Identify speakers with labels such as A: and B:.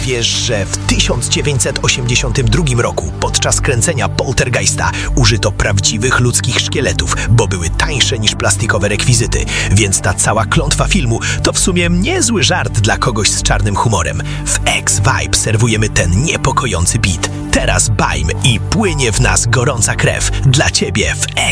A: wiesz, że w 1982 roku podczas kręcenia Poltergeista użyto prawdziwych ludzkich szkieletów, bo były tańsze niż plastikowe rekwizyty, więc ta cała klątwa filmu to w sumie niezły żart dla kogoś z czarnym humorem. W X-Vibe serwujemy ten niepokojący beat. Teraz bajmy i płynie w nas gorąca krew. Dla ciebie w